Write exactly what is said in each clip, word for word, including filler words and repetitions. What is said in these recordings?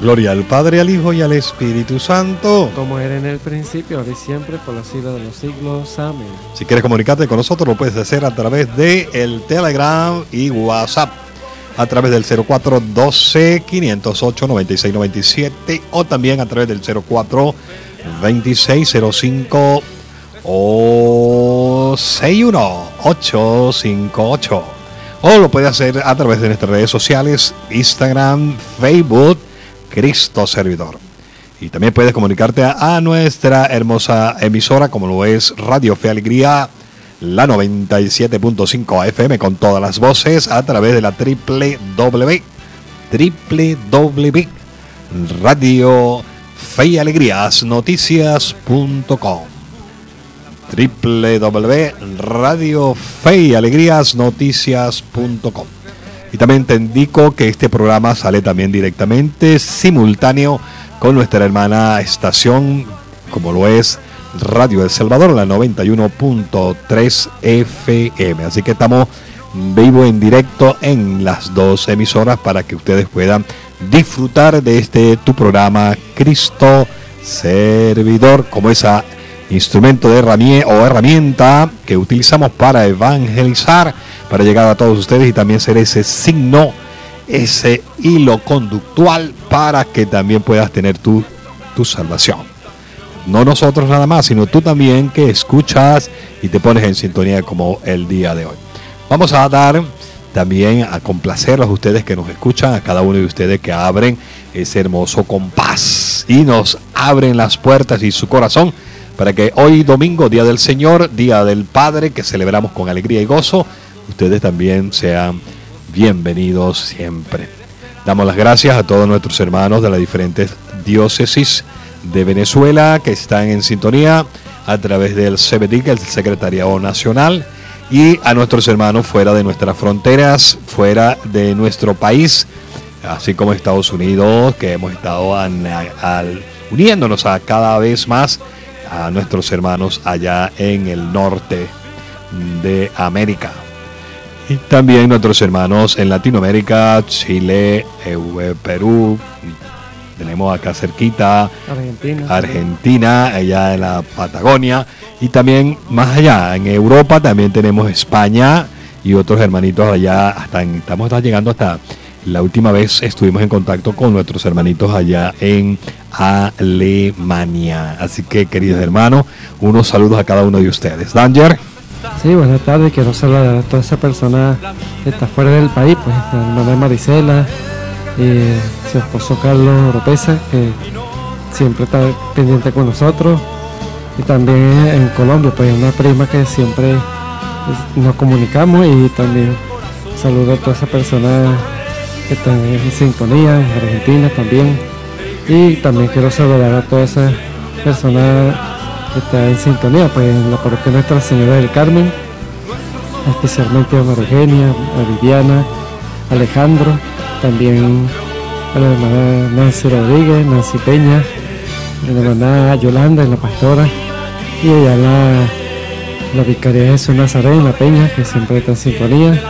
Gloria al Padre, al Hijo y al Espíritu Santo. Como era en el principio, ahora y siempre, por los siglos de los siglos. Amén. Si quieres comunicarte con nosotros, lo puedes hacer a través de el Telegram y WhatsApp. A través del cero cuatro uno dos, cinco cero ocho, nueve seis nueve siete o también a través del cero cuatro veintiséis cero cinco o sesenta y uno ochocientos cincuenta y ocho. O lo puede hacer a través de nuestras redes sociales, Instagram, Facebook, Cristo Servidor. Y también puedes comunicarte a, a nuestra hermosa emisora, como lo es Radio Fe Alegría, la noventa y siete punto cinco F M, con todas las voces, a través de la triple w w w punto radio fe y alegrías noticias punto com, w w w punto radio fe y alegrías noticias punto com. Y también te indico que este programa sale también directamente simultáneo con nuestra hermana estación, como lo es Radio El Salvador, la noventa y uno punto tres F M. Así que estamos vivo en directo en las dos emisoras para que ustedes puedan disfrutar de este tu programa Cristo Servidor, como ese instrumento de herramienta o herramienta que utilizamos para evangelizar, para llegar a todos ustedes y también ser ese signo, ese hilo conductual para que también puedas tener tu, tu salvación. No nosotros nada más, sino tú también que escuchas y te pones en sintonía como el día de hoy. Vamos a dar también a complacerlos a ustedes que nos escuchan, a cada uno de ustedes que abren ese hermoso compás y nos abren las puertas y su corazón para que hoy domingo, Día del Señor, Día del Padre, que celebramos con alegría y gozo, ustedes también sean bienvenidos siempre. Damos las gracias a todos nuestros hermanos de las diferentes diócesis de Venezuela que están en sintonía a través del C B D I C, el Secretariado Nacional, y a nuestros hermanos fuera de nuestras fronteras, fuera de nuestro país, así como Estados Unidos, que hemos estado an, al, uniéndonos a cada vez más a nuestros hermanos allá en el norte de América. Y también nuestros hermanos en Latinoamérica, Chile, Perú, tenemos acá cerquita Argentina, Argentina, allá en la Patagonia, y también más allá en Europa también tenemos España y otros hermanitos allá, hasta en, estamos hasta llegando hasta la última vez estuvimos en contacto con nuestros hermanitos allá en Alemania. Así que, queridos hermanos, unos saludos a cada uno de ustedes. Danger. Sí, buenas tardes. Quiero saludar a toda esa persona que está fuera del país, pues, la hermana Marisela, y su esposo Carlos Oropesa, que siempre está pendiente con nosotros, y también en Colombia, pues, una prima que siempre nos comunicamos, y también saludo a toda esa persona que están en sintonía, en Argentina también, y también quiero saludar a todas esas personas que están en sintonía, pues en la parroquia Nuestra Señora del Carmen, especialmente a María Eugenia, a Viviana, a Alejandro, también a la hermana Nancy Rodríguez, Nancy Peña, a la hermana Yolanda, en la pastora, y allá la, la vicaría de Jesús Nazaret en la Peña, que siempre está en sintonía.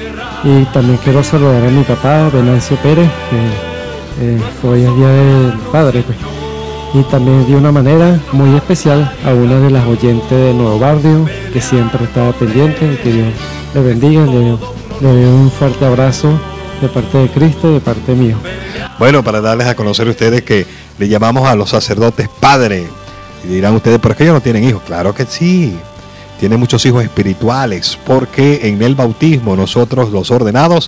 Y también quiero saludar a mi papá, Venancio Pérez, que eh, hoy es Día del Padre, pues. Y también de una manera muy especial a una de las oyentes de Nuevo Barrio, que siempre está pendiente, y que Dios le bendiga, le, le doy un fuerte abrazo de parte de Cristo y de parte mío. Bueno, para darles a conocer a ustedes que le llamamos a los sacerdotes padre, y dirán ustedes, ¿pero es que ellos no tienen hijos? Claro que sí. Tiene muchos hijos espirituales, porque en el bautismo nosotros los ordenados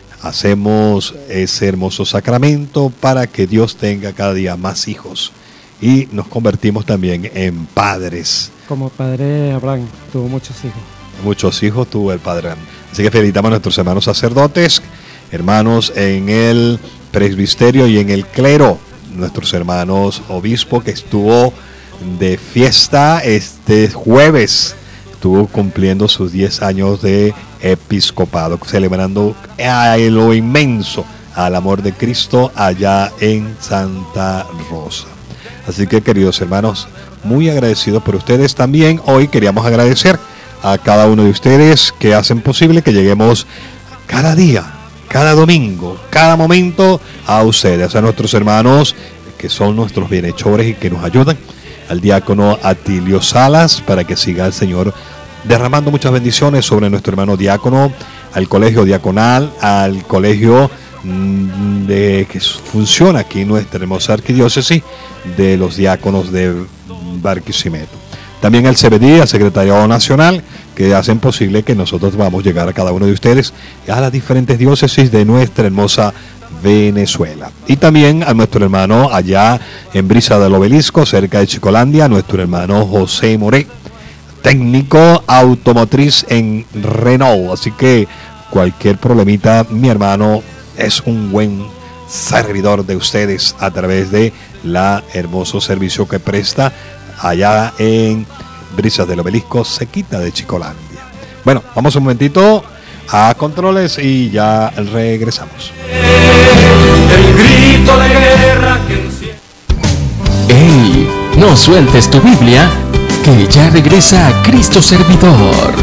hacemos ese hermoso sacramento para que Dios tenga cada día más hijos y nos convertimos también en padres. Como padre Abraham tuvo muchos hijos. Muchos hijos tuvo el padre Abraham. Así que felicitamos a nuestros hermanos sacerdotes, hermanos en el presbiterio y en el clero, nuestros hermanos obispos que estuvo de fiesta este jueves. Estuvo cumpliendo sus diez años de episcopado, celebrando a lo inmenso al amor de Cristo allá en Santa Rosa. Así que, queridos hermanos, muy agradecidos por ustedes. También hoy queríamos agradecer a cada uno de ustedes que hacen posible que lleguemos cada día, cada domingo, cada momento a ustedes, a nuestros hermanos que son nuestros bienhechores y que nos ayudan, al diácono Atilio Salas, para que siga el Señor derramando muchas bendiciones sobre nuestro hermano diácono, al colegio diaconal, al colegio mmm, de, que funciona aquí en nuestra hermosa arquidiócesis de los diáconos de Barquisimeto. También al C B D, al Secretariado Nacional, que hacen posible que nosotros vamos a llegar a cada uno de ustedes a las diferentes diócesis de nuestra hermosa Venezuela. Y también a nuestro hermano allá en Brisa del Obelisco, cerca de Chicolandia, nuestro hermano José Moré, técnico automotriz en Renault. Así que cualquier problemita, mi hermano es un buen servidor de ustedes a través de la hermoso servicio que presta allá en Brisas del Obelisco, cerquita de Chicolandia. Bueno, vamos un momentito a controles y ya regresamos. El grito de guerra que enciende. ¡Ey! No sueltes tu Biblia, que ya regresa Cristo Servidor.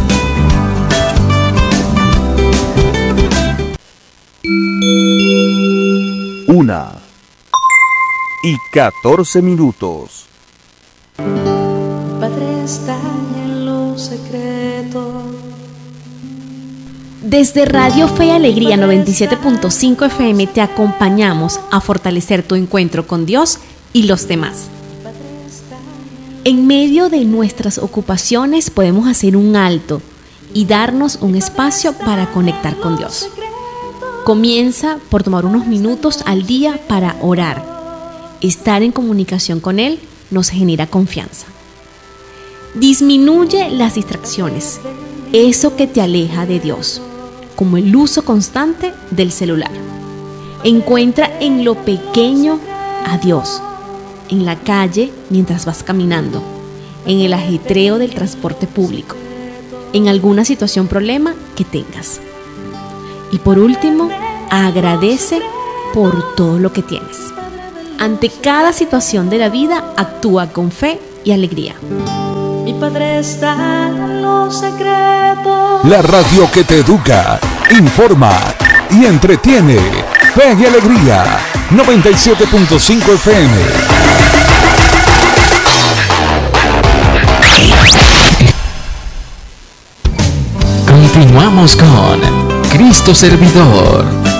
Una y catorce minutos. Padre está en los secretos. Desde Radio Fe y Alegría noventa y siete punto cinco F M te acompañamos a fortalecer tu encuentro con Dios y los demás. En medio de nuestras ocupaciones podemos hacer un alto y darnos un espacio para conectar con Dios. Comienza por tomar unos minutos al día para orar. Estar en comunicación con Él nos genera confianza. Disminuye las distracciones, eso que te aleja de Dios, como el uso constante del celular. Encuentra en lo pequeño a Dios, en la calle mientras vas caminando, en el ajetreo del transporte público, en alguna situación problema que tengas. Y por último, agradece por todo lo que tienes. Ante cada situación de la vida, actúa con fe y alegría. Mi Padre está en los secretos. La radio que te educa, informa y entretiene. Fe y Alegría, noventa y siete punto cinco F M. Continuamos con Cristo Servidor.